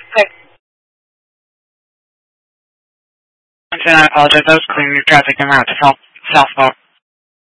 Okay. And I apologize. I was clearing your traffic en route to Southpark.